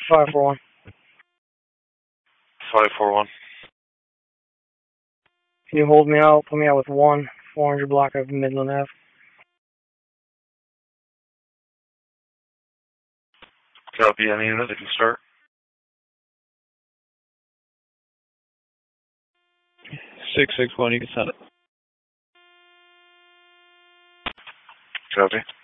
541. 541. Can you hold me out? Put me out with 400 block of Midland Ave. Copy, any unit, they can start. 661, you can send it. Copy.